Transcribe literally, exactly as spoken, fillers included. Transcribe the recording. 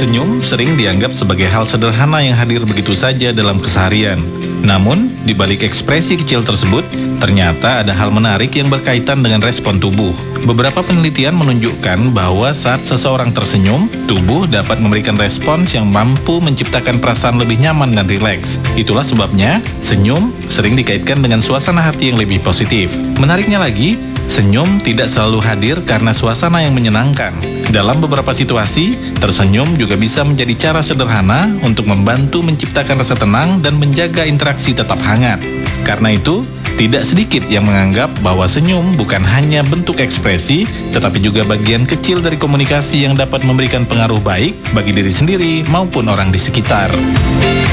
Senyum sering dianggap sebagai hal sederhana yang hadir begitu saja dalam keseharian. Namun, di balik ekspresi kecil tersebut, ternyata ada hal menarik yang berkaitan dengan respon tubuh. Beberapa penelitian menunjukkan bahwa saat seseorang tersenyum, tubuh dapat memberikan respons yang mampu menciptakan perasaan lebih nyaman dan rileks. Itulah sebabnya, senyum sering dikaitkan dengan suasana hati yang lebih positif. Menariknya lagi, senyum tidak selalu hadir karena suasana yang menyenangkan. Dalam beberapa situasi, tersenyum juga bisa menjadi cara sederhana untuk membantu menciptakan rasa tenang dan menjaga interaksi tetap hangat. Karena itu, tidak sedikit yang menganggap bahwa senyum bukan hanya bentuk ekspresi, tetapi juga bagian kecil dari komunikasi yang dapat memberikan pengaruh baik bagi diri sendiri maupun orang di sekitar.